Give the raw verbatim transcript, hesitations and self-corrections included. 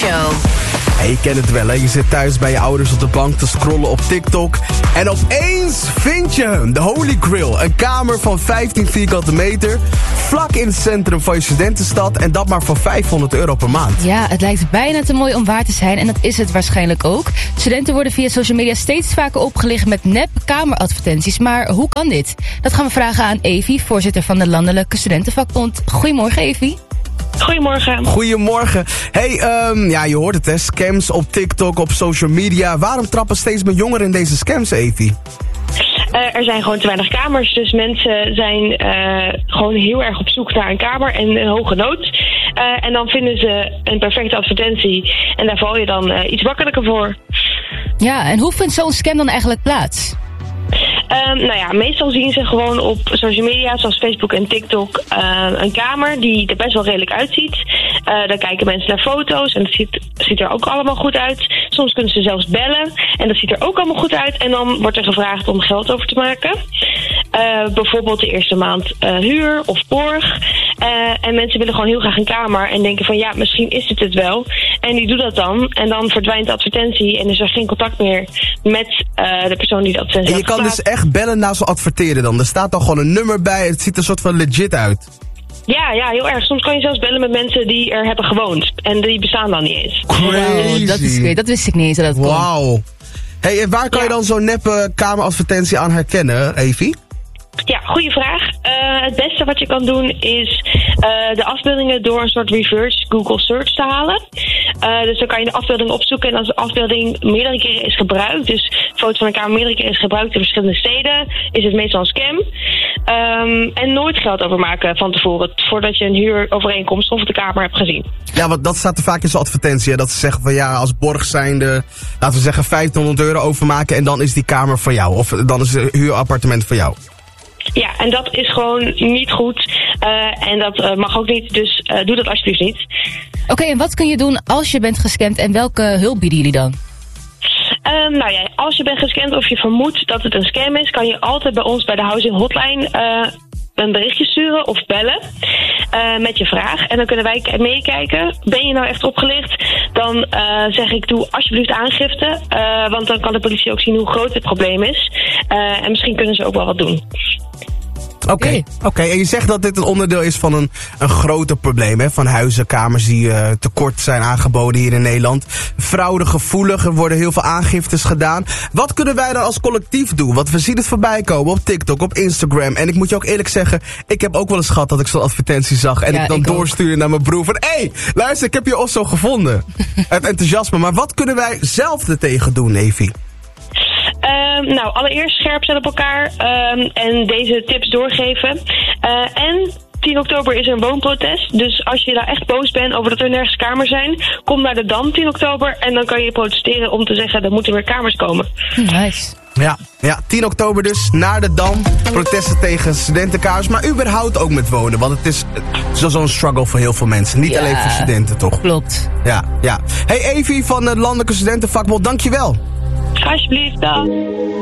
Show. Hey, je kent het wel, hè? Je zit thuis bij je ouders op de bank te scrollen op TikTok. En opeens vind je hem, de Holy Grail. Een kamer van vijftien vierkante meter. Vlak in het centrum van je studentenstad. En dat maar voor vijfhonderd euro per maand. Ja, het lijkt bijna te mooi om waar te zijn. En dat is het waarschijnlijk ook. Studenten worden via social media steeds vaker opgelicht met nep kameradvertenties. Maar hoe kan dit? Dat gaan we vragen aan Evie, voorzitter van de Landelijke Studentenvakbond. Goedemorgen, Evie. Goedemorgen. Goedemorgen. Hey, um, ja, je hoort het, hè? Scams op TikTok, op social media. Waarom trappen steeds meer jongeren in deze scams, Evie? Uh, er zijn gewoon te weinig kamers, dus mensen zijn uh, gewoon heel erg op zoek naar een kamer en een hoge nood. Uh, en dan vinden ze een perfecte advertentie en daar val je dan uh, iets makkelijker voor. Ja, en hoe vindt zo'n scam dan eigenlijk plaats? Um, nou ja, meestal zien ze gewoon op social media, zoals Facebook en TikTok, uh, een kamer die er best wel redelijk uitziet. Uh, dan kijken mensen naar foto's en dat ziet, ziet er ook allemaal goed uit. Soms kunnen ze zelfs bellen en dat ziet er ook allemaal goed uit. En dan wordt er gevraagd om geld over te maken. Uh, bijvoorbeeld de eerste maand uh, huur of borg. Uh, en mensen willen gewoon heel graag een kamer en denken van ja, misschien is dit het wel. En die doet dat dan. En dan verdwijnt de advertentie en is er geen contact meer met uh, de persoon die de advertentie En je kan dus echt bellen na zo'n adverteren dan. Er staat dan gewoon een nummer bij. Het ziet er soort van legit uit. Ja, ja, heel erg. Soms kan je zelfs bellen met mensen die er hebben gewoond. En die bestaan dan niet eens. Crazy. Wow, dat, is, dat wist ik niet eens dat dat kon. Wauw. Hey, en waar kan ja. je dan zo'n neppe kameradvertentie aan herkennen, Evie? Ja, goede vraag. Uh, het beste wat je kan doen is uh, de afbeeldingen door een soort reverse Google search te halen. Uh, dus dan kan je de afbeelding opzoeken en als de afbeelding meerdere keren is gebruikt, dus een foto van een kamer meerdere keren is gebruikt in verschillende steden, is het meestal een scam. Um, en nooit geld overmaken van tevoren, voordat je een huurovereenkomst of de kamer hebt gezien. Ja, want dat staat er vaak in zo'n advertentie. Hè? Dat ze zeggen van ja, als borg zijnde, laten we zeggen vijftienhonderd euro overmaken en dan is die kamer voor jou. Of dan is het huurappartement voor jou. Ja, en dat is gewoon niet goed. Uh, en dat uh, mag ook niet, dus uh, doe dat alsjeblieft niet. Oké, okay, en wat kun je doen als je bent gescamd en welke hulp bieden jullie dan? Um, nou ja, als je bent gescamd of je vermoedt dat het een scam is, kan je altijd bij ons bij de Housing Hotline uh, een berichtje sturen of bellen uh, met je vraag. En dan kunnen wij meekijken. Ben je nou echt opgelicht? Dan uh, zeg ik, doe alsjeblieft aangifte. Uh, want dan kan de politie ook zien hoe groot het probleem is. Uh, en misschien kunnen ze ook wel wat doen. Oké, okay. Oké. Okay. En je zegt dat dit een onderdeel is van een, een groter probleem, hè? Van huizen, kamers die uh, tekort zijn aangeboden hier in Nederland. Fraudegevoelig, er worden heel veel aangiftes gedaan. Wat kunnen wij dan als collectief doen? Want we zien het voorbij komen op TikTok, op Instagram. En ik moet je ook eerlijk zeggen, ik heb ook wel eens gehad dat ik zo'n advertentie zag. En ja, ik dan ik doorstuurde naar mijn broer van, hé, hey, luister, ik heb je Osso gevonden. Het enthousiasme. Maar wat kunnen wij zelf er tegen doen, Evie? Um, nou, allereerst scherp zijn op elkaar um, en deze tips doorgeven. Uh, en tien oktober is er een woonprotest. Dus als je daar echt boos bent over dat er nergens kamers zijn, kom naar de Dam tien oktober en dan kan je protesteren om te zeggen, er moeten weer kamers komen. Nice. Ja, ja, tien oktober dus, naar de Dam. Protesten tegen studentenkamers, maar überhaupt ook met wonen. Want het is zo'n struggle voor heel veel mensen. Niet ja, alleen voor studenten, toch? Klopt. Ja, ja. Hey Evie van de Landelijke Studentenvakbond, dankjewel. Alsjeblieft, dan.